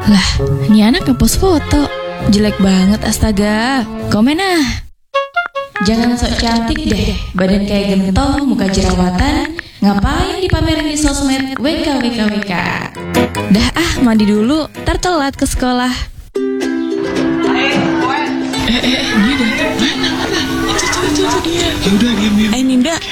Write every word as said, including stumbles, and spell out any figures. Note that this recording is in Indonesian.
Lah, ini anak ngepost foto. Jelek banget astaga. Komen ah. Jangan sok cantik deh, badan kayak gentong, muka jerawatan. Ngapain dipamerin di sosmed? W K W K W K. Dah ah, mandi dulu, ntar telat ke sekolah. Eh, eh, eh, dia datang. Mana, mana? Itu, itu, itu, itu dia. Ya udah, diam, diam. Eh Ninda,